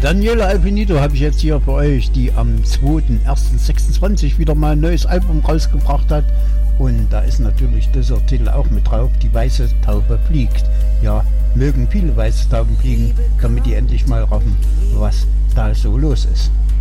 Daniela Alpinito habe ich jetzt hier für euch, die am 2.1.26 wieder mal ein neues Album rausgebracht hat. Und da ist natürlich dieser Titel auch mit drauf, die weiße Taube fliegt. Ja, mögen viele weiße Tauben fliegen, damit die endlich mal raffen, was da so los ist.